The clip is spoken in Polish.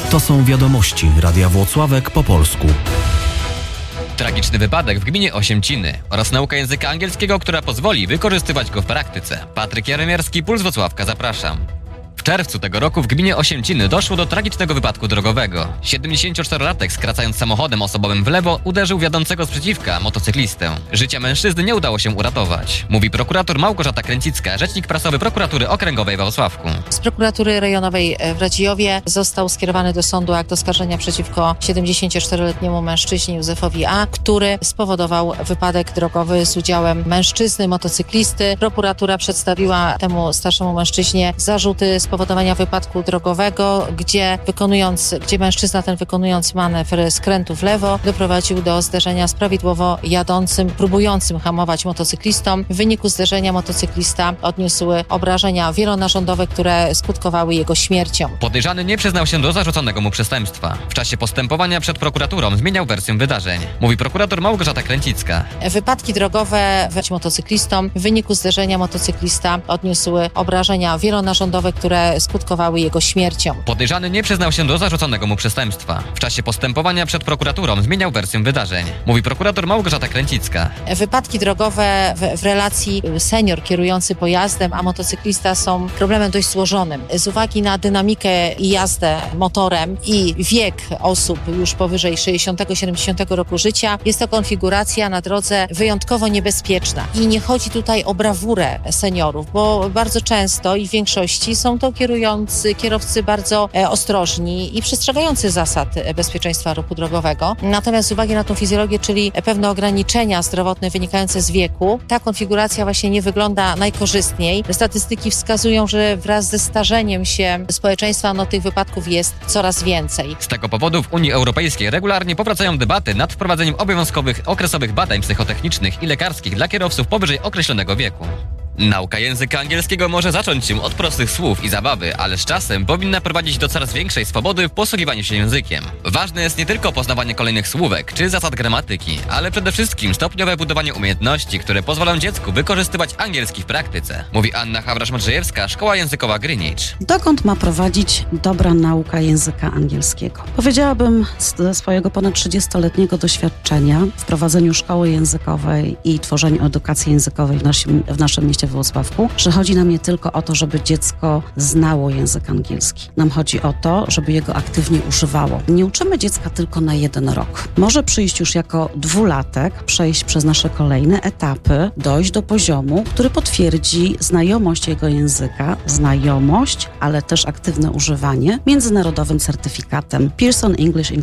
To są wiadomości Radia Włocławek po polsku. Tragiczny wypadek w gminie Osiemciny oraz nauka języka angielskiego, która pozwoli wykorzystywać go w praktyce. Patryk Jaremierski, Puls Włocławka, zapraszam. W czerwcu tego roku w gminie Osiemciny doszło do tragicznego wypadku drogowego. 74-latek, skracając samochodem osobowym w lewo, uderzył w jadącego z przeciwka motocyklistę. Życia mężczyzny nie udało się uratować, mówi prokurator Małgorzata Kręcicka, rzecznik prasowy Prokuratury Okręgowej w Włocławku. Z prokuratury rejonowej w Radzijowie został skierowany do sądu akt oskarżenia przeciwko 74-letniemu mężczyźnie Józefowi A., który spowodował wypadek drogowy z udziałem mężczyzny, motocyklisty. Prokuratura przedstawiła temu starszemu mężczyźnie zarzuty spowodowania wypadku drogowego, gdzie mężczyzna ten, wykonując manewr skrętu w lewo, doprowadził do zderzenia z prawidłowo jadącym, próbującym hamować motocyklistą. W wyniku zderzenia motocyklista odniósł obrażenia wielonarządowe, które skutkowały jego śmiercią. Podejrzany nie przyznał się do zarzuconego mu przestępstwa. W czasie postępowania przed prokuraturą zmieniał wersję wydarzeń, mówi prokurator Małgorzata Kręcicka. Wypadki drogowe motocyklistą. W wyniku zderzenia motocyklista odniósł obrażenia wielonarządowe, które skutkowały jego śmiercią. Podejrzany nie przyznał się do zarzuconego mu przestępstwa. W czasie postępowania przed prokuraturą zmieniał wersję wydarzeń, mówi prokurator Małgorzata Kręcicka. Wypadki drogowe w relacji senior kierujący pojazdem, a motocyklista są problemem dość złożonym. Z uwagi na dynamikę i jazdę motorem i wiek osób już powyżej 60-70 roku życia, jest to konfiguracja na drodze wyjątkowo niebezpieczna. I nie chodzi tutaj o brawurę seniorów, bo bardzo często i w większości są to kierowcy bardzo ostrożni i przestrzegający zasad bezpieczeństwa ruchu drogowego. Natomiast z uwagi na tą fizjologię, czyli pewne ograniczenia zdrowotne wynikające z wieku, ta konfiguracja właśnie nie wygląda najkorzystniej. Statystyki wskazują, że wraz ze starzeniem się społeczeństwa tych wypadków jest coraz więcej. Z tego powodu w Unii Europejskiej regularnie powracają debaty nad wprowadzeniem obowiązkowych okresowych badań psychotechnicznych i lekarskich dla kierowców powyżej określonego wieku. Nauka języka angielskiego może zacząć się od prostych słów i zabawy, ale z czasem powinna prowadzić do coraz większej swobody w posługiwaniu się językiem. Ważne jest nie tylko poznawanie kolejnych słówek czy zasad gramatyki, ale przede wszystkim stopniowe budowanie umiejętności, które pozwolą dziecku wykorzystywać angielski w praktyce, mówi Anna Hawrasz-Madrzejewska, Szkoła Językowa Greenwich. Dokąd ma prowadzić dobra nauka języka angielskiego? Powiedziałabym ze swojego ponad 30-letniego doświadczenia w prowadzeniu szkoły językowej i tworzeniu edukacji językowej w naszym mieście Włocławku, że chodzi nam nie tylko o to, żeby dziecko znało język angielski. Nam chodzi o to, żeby jego aktywnie używało. Nie uczymy dziecka tylko na 1 rok. Może przyjść już jako 2-latek, przejść przez nasze kolejne etapy, dojść do poziomu, który potwierdzi znajomość jego języka, ale też aktywne używanie międzynarodowym certyfikatem Pearson English